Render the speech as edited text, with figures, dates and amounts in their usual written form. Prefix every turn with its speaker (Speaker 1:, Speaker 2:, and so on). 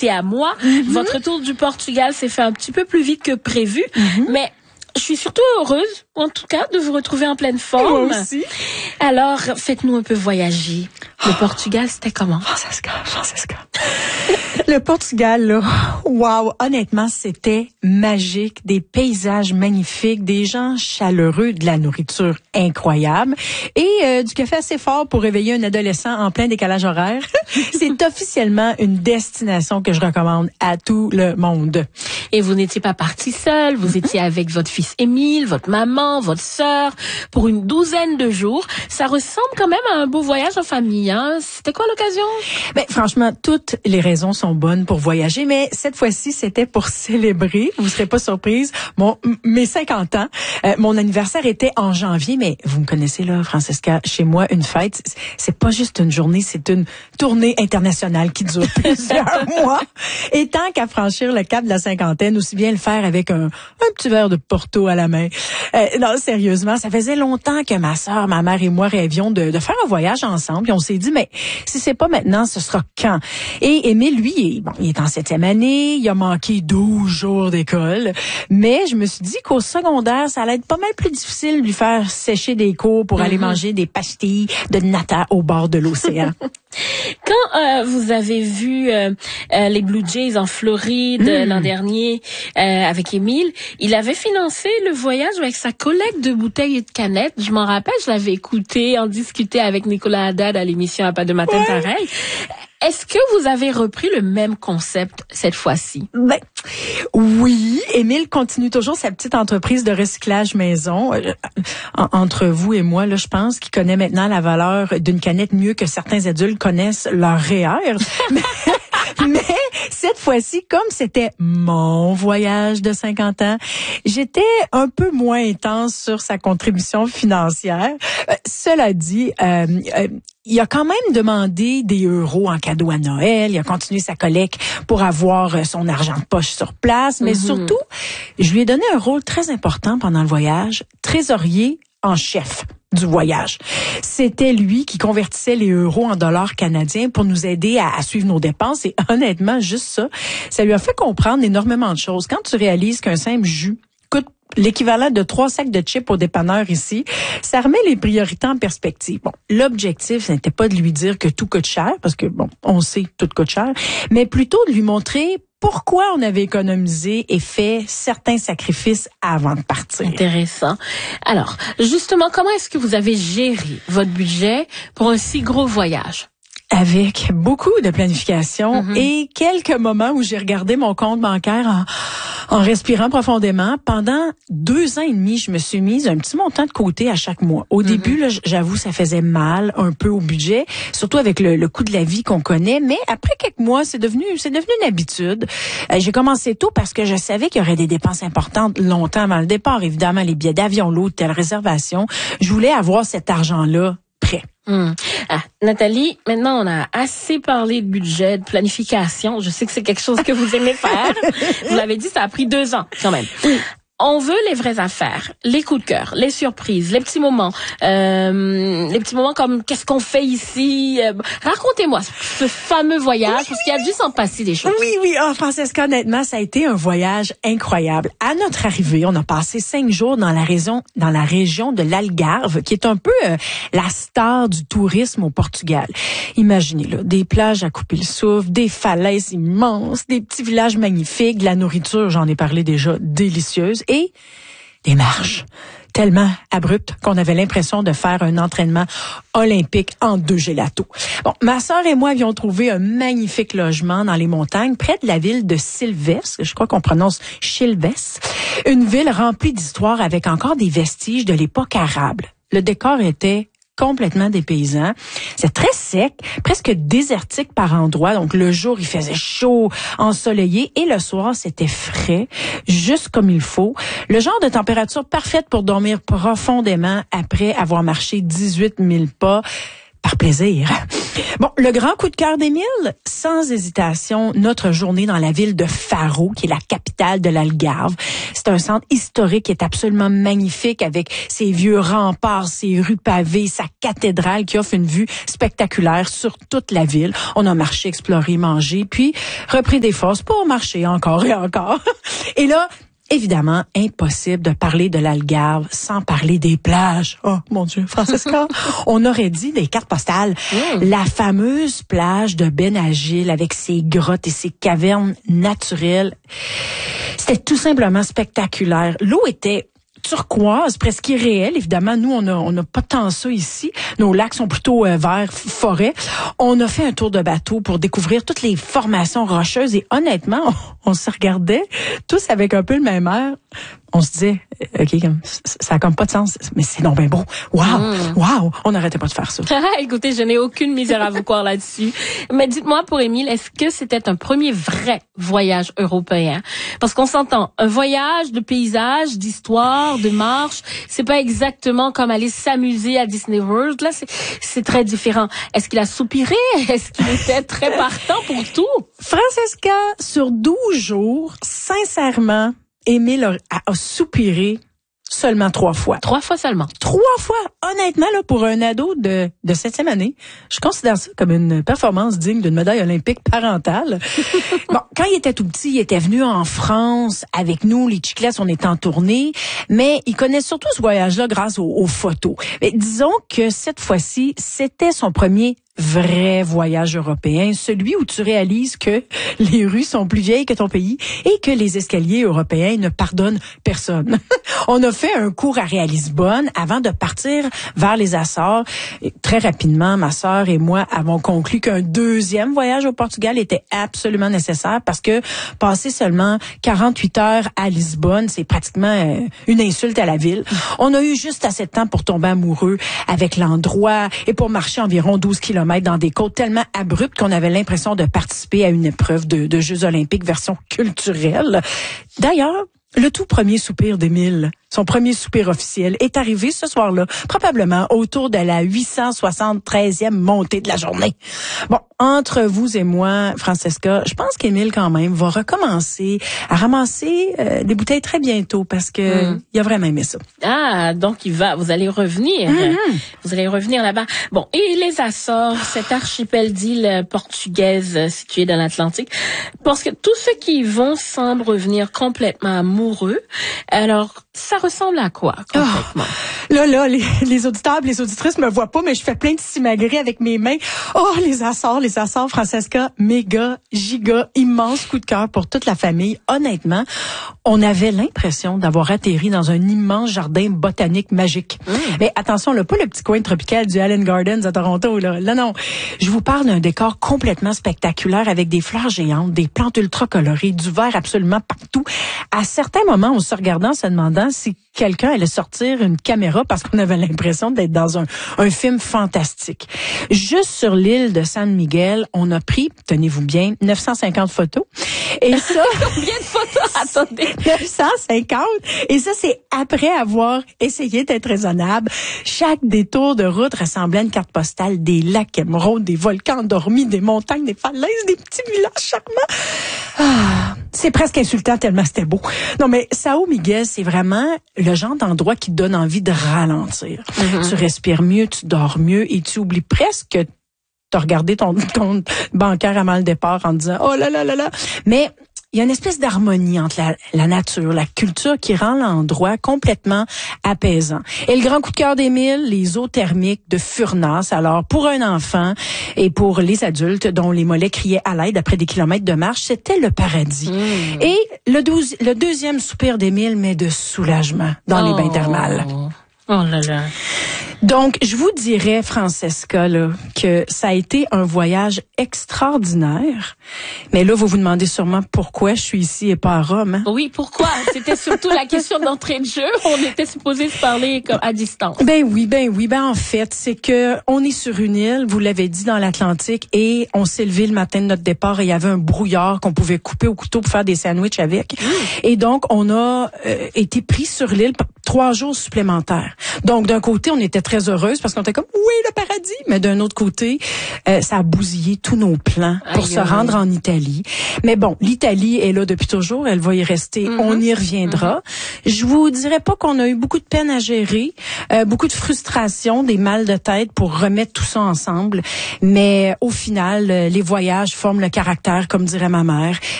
Speaker 1: invité à moi. Votre tour du Portugal s'est fait un petit peu plus vite que prévu, mais je suis surtout heureuse, en tout cas, de vous retrouver en pleine forme.
Speaker 2: Moi aussi.
Speaker 1: Alors, faites-nous un peu voyager. Le Portugal, c'était comment?
Speaker 2: Francesca. Le Portugal, là, wow, honnêtement, c'était magique. Des paysages magnifiques, des gens chaleureux, de la nourriture incroyable et du café assez fort pour réveiller un adolescent en plein décalage horaire. C'est officiellement une destination que je recommande à tout le monde.
Speaker 1: Et vous n'étiez pas partie seule, vous étiez avec votre fils Émile, votre maman, votre sœur, pour une 12aine de jours. Ça ressemble quand même à un beau voyage en famille, hein? C'était quoi l'occasion?
Speaker 2: Ben, franchement, toutes les raisons sont bonnes pour voyager, mais cette fois-ci, c'était pour célébrer, vous serez pas surprise, mes 50 ans. Mon anniversaire était en janvier, mais vous me connaissez là, Francesca, chez moi, une fête, c'est pas juste une journée, c'est une tournée internationale qui dure plusieurs mois. Et tant qu'à franchir le cap de la cinquantaine, aussi bien le faire avec un petit verre de Porto à la main. Non, sérieusement, ça faisait longtemps que ma sœur, ma mère et moi rêvions de faire un voyage ensemble. Puis on s'est dit, mais si c'est pas maintenant, ce sera quand? Et Émile, lui, il est en 7e année, il a manqué 12 jours d'école. Mais je me suis dit qu'au secondaire, ça allait être pas mal plus difficile de lui faire sécher des cours pour aller manger des pastilles de nata au bord de l'océan.
Speaker 1: Quand vous avez vu les Blue Jays en Floride l'an dernier avec Émile, il avait financé le voyage avec sa collecte de bouteilles et de canettes. Je m'en rappelle, je l'avais écouté, en discuter avec Nicolas Haddad à l'émission À pas de matin pareil. Est-ce que vous avez repris le même concept cette fois-ci?
Speaker 2: Ben, oui. Émile continue toujours sa petite entreprise de recyclage maison. Entre vous et moi, là, je pense qu'il connaît maintenant la valeur d'une canette mieux que certains adultes connaissent leur REER. Mais cette fois-ci, comme c'était mon voyage de 50 ans, j'étais un peu moins intense sur sa contribution financière. Cela dit, il a quand même demandé des euros en cadeau à Noël. Il a continué sa collecte pour avoir son argent de poche sur place. Mais surtout, je lui ai donné un rôle très important pendant le voyage, trésorier en chef du voyage. C'était lui qui convertissait les euros en dollars canadiens pour nous aider à suivre nos dépenses. Et honnêtement, juste ça lui a fait comprendre énormément de choses. Quand tu réalises qu'un simple jus coûte l'équivalent de 3 sacs de chips au dépanneur ici, ça remet les priorités en perspective. Bon, l'objectif, ce n'était pas de lui dire que tout coûte cher, parce que, bon, on sait que tout coûte cher, mais plutôt de lui montrer pourquoi on avait économisé et fait certains sacrifices avant de partir.
Speaker 1: Intéressant. Alors, justement, comment est-ce que vous avez géré votre budget pour un si gros voyage?
Speaker 2: Avec beaucoup de planification et quelques moments où j'ai regardé mon compte bancaire en respirant profondément. Pendant 2 ans et demi, je me suis mise un petit montant de côté à chaque mois. Au début, là, j'avoue, ça faisait mal un peu au budget, surtout avec le coût de la vie qu'on connaît. Mais après quelques mois, c'est devenu une habitude. J'ai commencé tôt parce que je savais qu'il y aurait des dépenses importantes longtemps avant le départ. Évidemment, les billets d'avion, l'hôtel, réservation. Je voulais avoir cet argent-là prêt.
Speaker 1: Nathalie, maintenant on a assez parlé de budget, de planification. Je sais que c'est quelque chose que vous aimez faire. Vous l'avez dit, ça a pris 2 ans quand même. On veut les vraies affaires, les coups de cœur, les surprises, les petits moments comme qu'est-ce qu'on fait ici. Racontez-moi ce fameux voyage, parce qu'il a dû s'en passer des choses.
Speaker 2: Oui. Oh, Francesca, honnêtement, ça a été un voyage incroyable. À notre arrivée, on a passé 5 jours dans la région de l'Algarve, qui est un peu la star du tourisme au Portugal. Imaginez là, des plages à couper le souffle, des falaises immenses, des petits villages magnifiques, de la nourriture, j'en ai parlé déjà, délicieuse. Et des marches tellement abruptes qu'on avait l'impression de faire un entraînement olympique en 2 gélatos. Bon, ma sœur et moi avions trouvé un magnifique logement dans les montagnes près de la ville de Silves, je crois qu'on prononce Chilves, une ville remplie d'histoire avec encore des vestiges de l'époque arabe. Le décor était complètement dépaysant. C'est très sec, presque désertique par endroits. Donc, le jour, il faisait chaud, ensoleillé, et le soir, c'était frais, juste comme il faut. Le genre de température parfaite pour dormir profondément après avoir marché 18 000 pas. par plaisir. Bon, le grand coup de cœur d'Émile, sans hésitation, notre journée dans la ville de Faro, qui est la capitale de l'Algarve. C'est un centre historique qui est absolument magnifique avec ses vieux remparts, ses rues pavées, sa cathédrale qui offre une vue spectaculaire sur toute la ville. On a marché, exploré, mangé, puis repris des forces pour marcher encore et encore. Et là, évidemment, impossible de parler de l'Algarve sans parler des plages. Oh, mon Dieu, Francesca, on aurait dit des cartes postales. La fameuse plage de Benagil avec ses grottes et ses cavernes naturelles. C'était tout simplement spectaculaire. L'eau était turquoise, presque irréelle. Évidemment, nous, on n'a pas tant ça ici. Nos lacs sont plutôt verts, forêt. On a fait un tour de bateau pour découvrir toutes les formations rocheuses et honnêtement, on se regardait tous avec un peu le même air. On se disait, OK, ça a comme pas de sens, mais c'est donc bien beau. Wow, on n'arrêtait pas de faire ça.
Speaker 1: Écoutez, je n'ai aucune misère à vous croire là-dessus. Mais dites-moi, pour Émile, est-ce que c'était un premier vrai voyage européen? Parce qu'on s'entend, un voyage de paysage, d'histoire, de marche, c'est pas exactement comme aller s'amuser à Disney World. Là, c'est très différent. Est-ce qu'il a soupiré? Est-ce qu'il était très partant pour tout?
Speaker 2: Francesca, sur 12 jours, sincèrement, Émile a soupiré seulement 3 fois.
Speaker 1: 3 fois seulement.
Speaker 2: 3 fois. Honnêtement, là, pour un ado de 7e année, je considère ça comme une performance digne d'une médaille olympique parentale. Bon, quand il était tout petit, il était venu en France avec nous, les Chiclets, on était en tournée, mais il connaît surtout ce voyage-là grâce aux photos. Mais disons que cette fois-ci, c'était son premier vrai voyage européen, celui où tu réalises que les rues sont plus vieilles que ton pays et que les escaliers européens ne pardonnent personne. On a fait un cours à Lisbonne avant de partir vers les Açores. Et très rapidement, ma sœur et moi avons conclu qu'un deuxième voyage au Portugal était absolument nécessaire parce que passer seulement 48 heures à Lisbonne, c'est pratiquement une insulte à la ville. On a eu juste assez de temps pour tomber amoureux avec l'endroit et pour marcher environ 12 kilomètres dans des côtes tellement abruptes qu'on avait l'impression de participer à une épreuve de Jeux olympiques version culturelle. D'ailleurs, le tout premier soupir d'Émile, son premier soupir officiel, est arrivé ce soir-là, probablement autour de la 873e montée de la journée. Bon, entre vous et moi, Francesca, je pense qu'Émile, quand même, va recommencer à ramasser des bouteilles très bientôt parce que il a vraiment aimé ça.
Speaker 1: Ah, donc vous allez revenir. Vous allez revenir là-bas. Bon, et les Açores, cet archipel d'îles portugaises situé dans l'Atlantique, parce que tous ceux qui y vont semblent revenir complètement amoureux. Alors, ça ressemble à quoi, complètement?
Speaker 2: Oh, là, les auditeurs, les auditrices me voient pas, mais je fais plein de simagrées avec mes mains. Oh, les Açores, Francesca, méga, giga, immense coup de cœur pour toute la famille. Honnêtement, on avait l'impression d'avoir atterri dans un immense jardin botanique magique. Mais attention, là, pas le petit coin tropical du Allen Gardens à Toronto, là. Là, non. Je vous parle d'un décor complètement spectaculaire avec des fleurs géantes, des plantes ultra colorées, du vert absolument partout. À certains moments, on se regardant, se demandant si quelqu'un allait sortir une caméra parce qu'on avait l'impression d'être dans un film fantastique. Juste sur l'île de San Miguel, on a pris, tenez-vous bien, 950 photos. Et ça...
Speaker 1: Combien de photos? Attendez.
Speaker 2: 950. Et ça, c'est après avoir essayé d'être raisonnable. Chaque détour de route ressemblait à une carte postale des lacs émeraudes, des volcans endormis, des montagnes, des falaises, des petits villages charmants. Ah, c'est presque insultant tellement c'était beau. Non, mais São Miguel, c'est vraiment le genre d'endroit qui te donne envie de ralentir. Tu respires mieux, tu dors mieux et tu oublies presque que t'as regardé ton bancaire avant le départ en disant « Oh là là là là ». Mais il y a une espèce d'harmonie entre la nature, la culture qui rend l'endroit complètement apaisant. Et le grand coup de cœur d'Émile, les eaux thermiques de Furnas. Alors, pour un enfant et pour les adultes dont les mollets criaient à l'aide après des kilomètres de marche, c'était le paradis. Et le deuxième soupir d'Émile, mais de soulagement dans les bains thermales.
Speaker 1: Oh là là.
Speaker 2: Donc, je vous dirais, Francesca, là, que ça a été un voyage extraordinaire. Mais là, vous vous demandez sûrement pourquoi je suis ici et pas à Rome. Hein?
Speaker 1: Oui, pourquoi? C'était surtout la question d'entrée de jeu. On était supposé se parler comme à distance.
Speaker 2: Ben oui. En fait, c'est que on est sur une île, vous l'avez dit, dans l'Atlantique, et on s'est levé le matin de notre départ et il y avait un brouillard qu'on pouvait couper au couteau pour faire des sandwichs avec. Et donc, on a été pris sur l'île 3 jours supplémentaires. Donc, d'un côté, on était très heureuse parce qu'on était comme, oui, le paradis. Mais d'un autre côté, ça a bousillé tous nos plans pour se rendre en Italie. Mais bon, l'Italie est là depuis toujours. Elle va y rester. On y reviendra. Je vous dirais pas qu'on a eu beaucoup de peine à gérer, beaucoup de frustration, des mal de tête pour remettre tout ça ensemble. Mais au final, les voyages forment le caractère, comme dirait ma mère.